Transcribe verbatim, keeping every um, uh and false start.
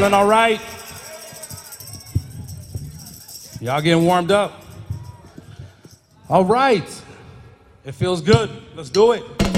Feeling all right? Y'all getting warmed up? All right. It feels good. Let's do it.